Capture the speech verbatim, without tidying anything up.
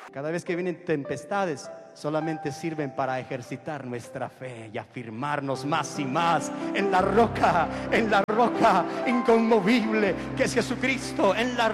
Cada vez que vienen tempestades, solamente sirven para ejercitar nuestra fe y afirmarnos más y más en la roca, en la roca inconmovible que es Jesucristo, en la